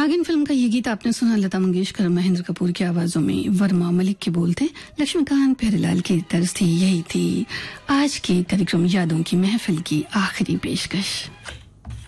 नागिन फिल्म का ये गीत आपने सुना लता मंगेशकर महेंद्र कपूर की आवाजों में। वर्मा मलिक के बोल थे, लक्ष्मीकांत प्यारेलाल की तर्ज थी। यही थी आज के कार्यक्रम यादों की महफिल की आखिरी पेशकश।